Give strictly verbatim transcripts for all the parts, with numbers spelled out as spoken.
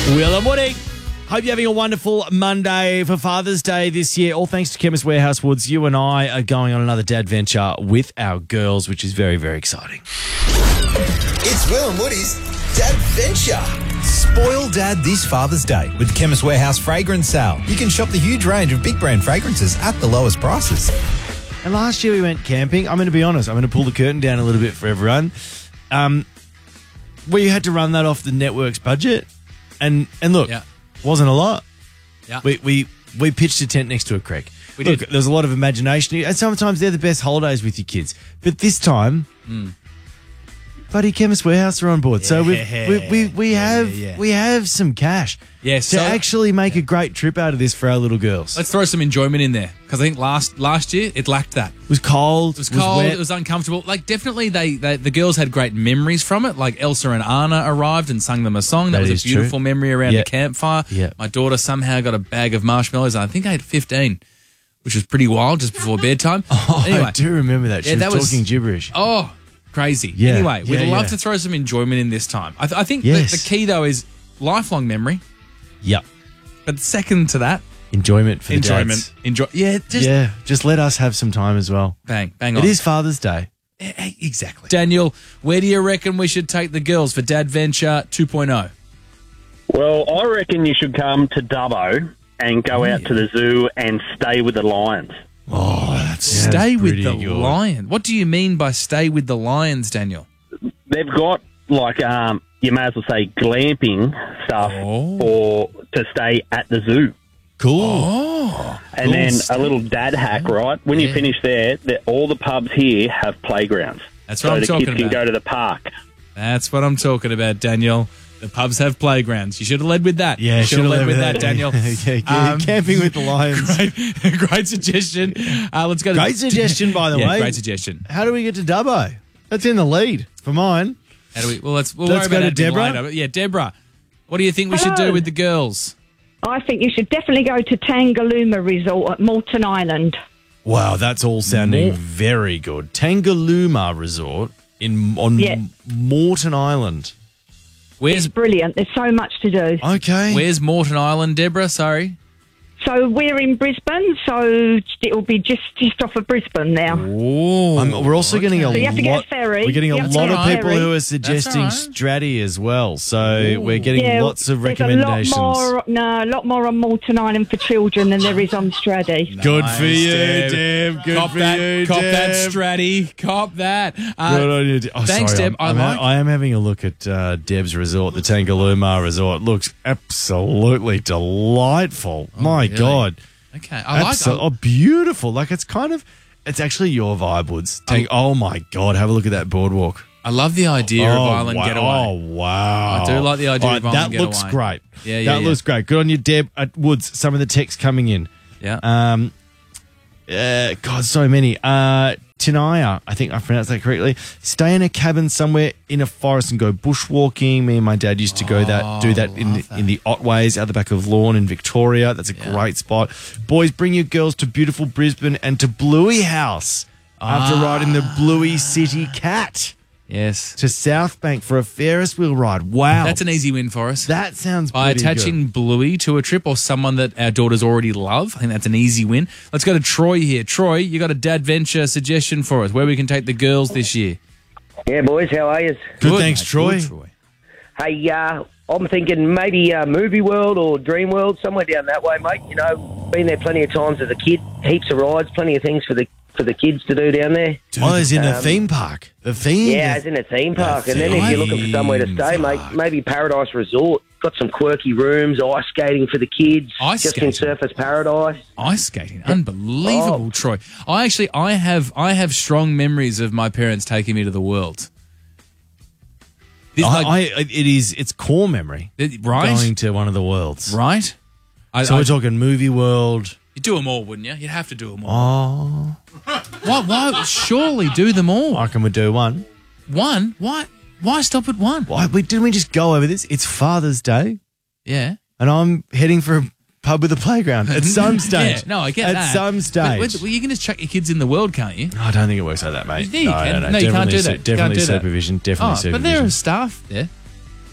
Well, I'm Woody. Hope you're having a wonderful Monday for Father's Day this year. All thanks to Chemist Warehouse Woods. You and I are going on another dad venture with our girls, which is very, very exciting. It's Will and Woody's Dad Venture. Spoil Dad this Father's Day with Chemist Warehouse Fragrance Sale. You can shop the huge range of big brand fragrances at the lowest prices. And last year we went camping. I'm going to be honest. I'm going to pull the curtain down a little bit for everyone. Um, we had to run that off the network's budget. And and look, Yeah. wasn't a lot. Yeah. We, we we pitched a tent next to a creek. We Look, did. there's a lot of imagination. And sometimes they're the best holidays with your kids. But this time, Buddy Chemist Warehouse are on board. So we've, we we we have yeah, yeah. we have some cash Yeah, to so- actually make a great trip out of this for our little girls. Let's throw some enjoyment in there because I think last last year it lacked that. It was cold. It was cold. wet. It was uncomfortable. Like definitely, they, they the girls had great memories from it. Like Elsa and Anna arrived and sung them a song. That, That was is a beautiful true. memory around Yeah. the campfire. Yeah. My daughter somehow got a bag of marshmallows. And I think I had fifteen, which was pretty wild just before bedtime. Oh, anyway, I do remember that. She Yeah, was that was- talking gibberish. oh, crazy. Yeah. Anyway, we'd Yeah, love yeah. to throw some enjoyment in this time. I, th- I think Yes. the, the key though is lifelong memory. Yep. But second to that, Enjoyment for the enjoyment. dads. Enjoy. Yeah, just yeah, just let us have some time as well. bang, bang on. It is Father's Day. Eh, eh, exactly. Daniel, where do you reckon we should take the girls for Dad Venture two point oh? Well, I reckon you should come to Dubbo and go out to the zoo and stay with the lions. Oh, that's Stay with the good. lion. What do you mean by stay with the lions, Daniel? They've got, like, um, you may as well say glamping stuff Oh. for to stay at the zoo. Cool. Oh, And then a little dad hack, right? When Yeah. you finish there, the, all the pubs here have playgrounds. That's what so I'm the talking kids can about. go to the park. that's what I'm talking about, Daniel. The pubs have playgrounds. You should have led with that. Yeah, you should have should've led with led that, Daniel. yeah, yeah, Um, camping with the lions. Great, great suggestion. Uh, let's go. To, Great suggestion, by the yeah, way. great suggestion. How do we get to Dubbo? That's in the lead for mine. How do we? Well, let's. We'll Let's worry go about to that Deborah. later. But yeah, Deborah. What do you think we should do Hello. with the girls? I think you should definitely go to Tangalooma Resort at Moulton Island. Wow, that's all sounding very good. Tangalooma Resort in on Yeah. Morton Island. Where's Brilliant. There's so much to do. Okay. Where's Morton Island, Deborah? Sorry. So we're in Brisbane, so it'll be just, just off of Brisbane now. Oh, Um, we're also getting a So you have to get a lot. ferry. We're getting a You have to lot get of a people ferry. who are suggesting all right. Stratty as well. So we're getting Yeah, lots of there's recommendations. A lot more, no, a lot more on Moulton Island for children than there is on Straddy. Good Nice, for you, Deb. Deb. Good cop for that, you, cop that, Deb. Stratty. Cop that. Uh, Good on you, Deb. Oh, thanks, sorry, Deb. I'm, I I'm like- ha- I am having a look at uh, Deb's resort, the Tangalooma Resort. Looks absolutely delightful. My really? God. Okay, I like. Absol- oh, beautiful. Like, it's kind of, it's actually your vibe, Woods. Tang- oh, my God. Have a look at that boardwalk. I love the idea of Island wow. Getaway. Oh, wow. I do like the idea All of Island That looks Getaway. great. Yeah, yeah, That yeah. looks great. Good on you, Deb. At Woods, some of the texts coming in. Yeah. Um, uh, God, so many. Uh, Tinaya, I think I pronounced that correctly. Stay in a cabin somewhere in a forest and go bushwalking. Me and my dad used to go that, do that in the, in the Otways out the back of Lawn in Victoria. That's a great spot. Boys, bring your girls to beautiful Brisbane and to Bluey House after riding the Bluey City Cat yes. to South Bank for a Ferris wheel ride. Wow, That's an easy win for us. that sounds By pretty attaching good. Bluey to a trip or someone that our daughters already love, I think that's an easy win. Let's go to Troy here. Troy, you got a Dad Venture suggestion for us, where we can take the girls this year? Yeah, boys, how are you? Good, thanks, mate. Troy. Good, Troy. Hey, uh, I'm thinking maybe uh, Movie World or Dream World, somewhere down that way, mate. You know, been there plenty of times as a kid. Heaps of rides, plenty of things for the for the kids to do down there. Oh, it's in a Um, theme park. The theme. Yeah, it's in a theme park. And then if you're looking for somewhere to stay, mate, maybe Paradise Resort. Got some quirky rooms, ice skating for the kids. Ice just in skating? Surfers Paradise. Ice skating, unbelievable, Troy. I actually, I have, I have strong memories of my parents taking me to the world. This, I, like, I, it is. It's core memory. right, Going to one of the worlds. right. I, So I, we're talking movie world. you do them all, wouldn't you? You'd have to do them all. Oh, Why? Why? Surely do them all. I can we do one? One? Why? Why stop at one? Why we didn't we just go over this? It's Father's Day, Yeah. and I'm heading for a pub with a playground at some stage. Yeah, no, I get at that. some But- stage. but- well, you can just chuck your kids in the world, can't you? I don't think it works like that, mate. Yeah, you no, can. no, no, No, you can't Definitely do su- that. You can't Definitely do that. supervision. Definitely Oh, supervision. but there are staff there.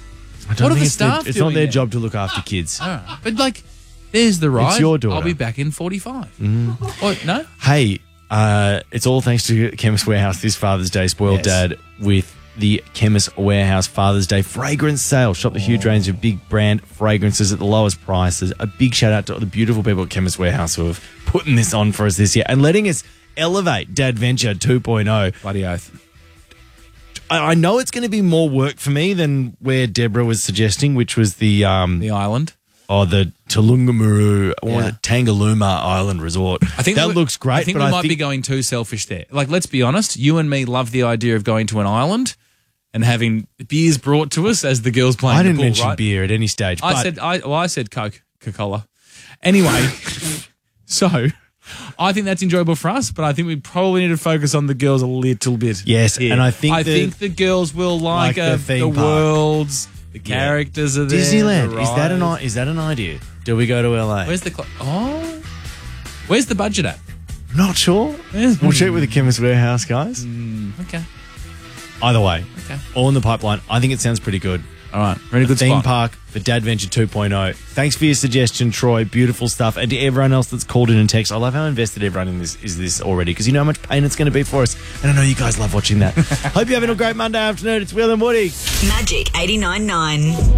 I don't What are think the it's their- staff It's doing not their there? job to look after kids. All right. But like, there's the ride. your daughter. I'll be back in forty-five. What? No? Hey, uh, it's all thanks to Chemist Warehouse this Father's Day. Spoiled Yes. Dad with the Chemist Warehouse Father's Day fragrance sale. Shop the huge range of big brand fragrances at the lowest prices. A big shout out to all the beautiful people at Chemist Warehouse who have putting this on for us this year and letting us elevate Dad Venture two point oh. Bloody oath. I, I know it's going to be more work for me than where Deborah was suggesting, which was the um The island. oh the Tulungamuru or Yeah. the Tangaluma Island Resort. I think that we- looks great. I think but we I might think be going too selfish there. Like, let's be honest. You and me love the idea of going to an island and having beers brought to us as the girls playing I the didn't pool, mention right? beer at any stage. I but said I well I said Coke, Coca-Cola. Anyway, so I think that's enjoyable for us, but I think we probably need to focus on the girls a little bit. Yes, here. and I think I the- think the girls will like, like the uh, the, theme park. worlds, the characters are there. Disneyland the is that an rides. i- is that an idea? Do we go to L A? Where's the cl- oh? Where's the budget at? Not sure. Where's- We'll check with the Chemist Warehouse guys. Okay, Either way, okay, all in the pipeline. I think it sounds pretty good. all right. Very good Theme spot. park for Dad Venture two point oh. Thanks for your suggestion, Troy. Beautiful stuff. And to everyone else that's called in and text, I love how invested everyone in this is this already because you know how much pain it's going to be for us. And I know you guys love watching that. Hope you're having a great Monday afternoon. It's Will and Woody. Magic eighty-nine point nine.